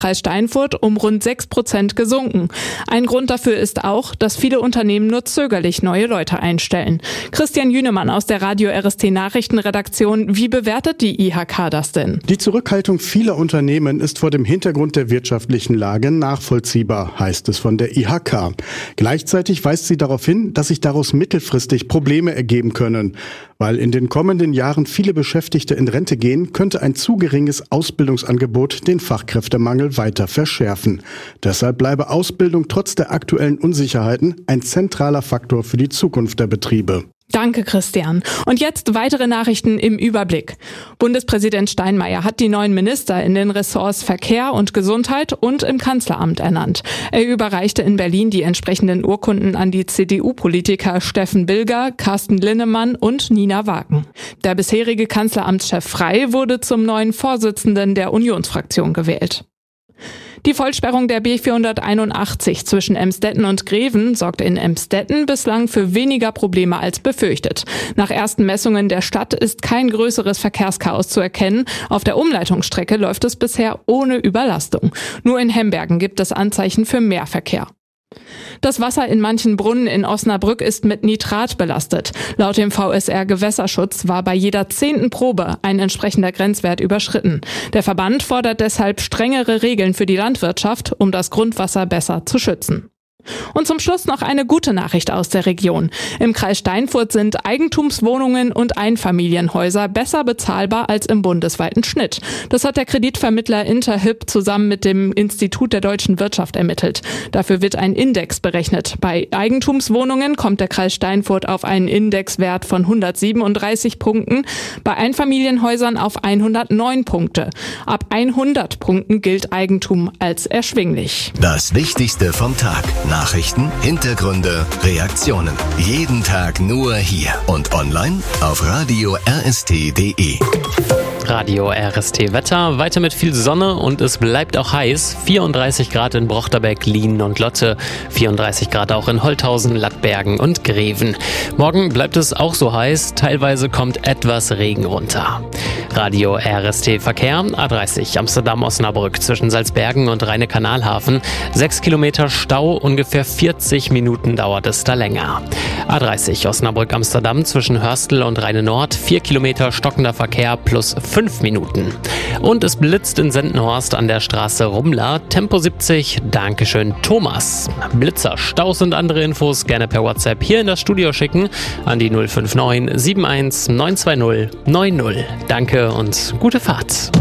Kreis Steinfurt um rund 6% gesunken. Ein Grund dafür ist auch, dass viele Unternehmen nur zögerlich neue Leute einstellen. Christian Jünemann aus der Radio RST Nachrichtenredaktion, wie bewertet die IHK das denn? Die Zurückhaltung vieler Unternehmen ist vor dem Hintergrund der wirtschaftlichen Lage nachvollziehbar, heißt es von der IHK. Gleichzeitig weist sie darauf hin, dass sich daraus mittelfristig Probleme ergeben können. Weil in den kommenden Jahren viele Beschäftigte in Rente gehen, könnte ein zu geringes Ausbildungsangebot den Fachkräftemangel weiter verschärfen. Deshalb bleibe Ausbildung trotz der aktuellen Unsicherheiten ein zentraler Faktor für die Zukunft der Betriebe. Danke, Christian. Und jetzt weitere Nachrichten im Überblick. Bundespräsident Steinmeier hat die neuen Minister in den Ressorts Verkehr und Gesundheit und im Kanzleramt ernannt. Er überreichte in Berlin die entsprechenden Urkunden an die CDU-Politiker Steffen Bilger, Carsten Linnemann und Nina Wagen. Der bisherige Kanzleramtschef Frey wurde zum neuen Vorsitzenden der Unionsfraktion gewählt. Die Vollsperrung der B481 zwischen Emstetten und Greven sorgte in Emstetten bislang für weniger Probleme als befürchtet. Nach ersten Messungen der Stadt ist kein größeres Verkehrschaos zu erkennen. Auf der Umleitungsstrecke läuft es bisher ohne Überlastung. Nur in Hembergen gibt es Anzeichen für mehr Verkehr. Das Wasser in manchen Brunnen in Osnabrück ist mit Nitrat belastet. Laut dem VSR Gewässerschutz war bei jeder 10. Probe ein entsprechender Grenzwert überschritten. Der Verband fordert deshalb strengere Regeln für die Landwirtschaft, um das Grundwasser besser zu schützen. Und zum Schluss noch eine gute Nachricht aus der Region. Im Kreis Steinfurt sind Eigentumswohnungen und Einfamilienhäuser besser bezahlbar als im bundesweiten Schnitt. Das hat der Kreditvermittler Interhyp zusammen mit dem Institut der deutschen Wirtschaft ermittelt. Dafür wird ein Index berechnet. Bei Eigentumswohnungen kommt der Kreis Steinfurt auf einen Indexwert von 137 Punkten, bei Einfamilienhäusern auf 109 Punkte. Ab 100 Punkten gilt Eigentum als erschwinglich. Das Wichtigste vom Tag. Nachrichten, Hintergründe, Reaktionen. Jeden Tag nur hier und online auf Radio RST.de. Radio RST Wetter, weiter mit viel Sonne und es bleibt auch heiß. 34 Grad in Brochterbeck, Lienen und Lotte, 34 Grad auch in Holthausen, Lattbergen und Greven. Morgen bleibt es auch so heiß, teilweise kommt etwas Regen runter. Radio RST Verkehr, A30 Amsterdam-Osnabrück zwischen Salzbergen und Rheine-Kanalhafen. 6 Kilometer Stau, ungefähr 40 Minuten dauert es da länger. A30 Osnabrück-Amsterdam zwischen Hörstel und Rheine-Nord, 4 Kilometer stockender Verkehr plus 5 Minuten. Und es blitzt in Sendenhorst an der Straße Rumla, Tempo 70, Dankeschön Thomas. Blitzer, Staus und andere Infos gerne per WhatsApp hier in das Studio schicken an die 059 71 920 90. Danke und gute Fahrt.